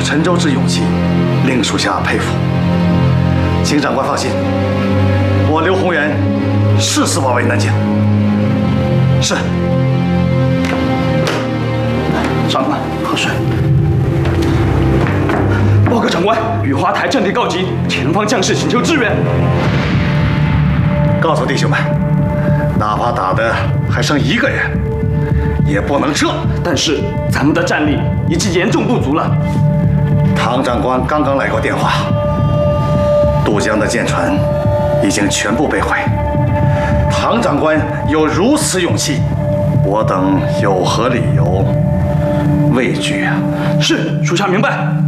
沉舟之勇气，令属下佩服。请长官放心，我刘宏元誓死保卫南京。是。 长官，喝水。报告长官，雨花台阵地告急，前方将士请求支援。 告诉弟兄们，哪怕打的还剩1个人，也不能撤。 但是咱们的战力已经严重不足了。 唐长官刚刚来过电话，渡江的舰船已经全部被毁。唐长官有如此勇气，我等有何理由畏惧啊？ 是，属下明白。